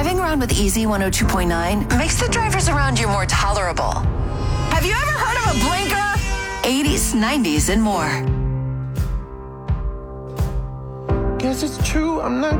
Driving around with Easy 102.9 makes the drivers around you more tolerable. Have you ever heard of a blinker? 80s, 90s, and more. Guess it's true, I'm not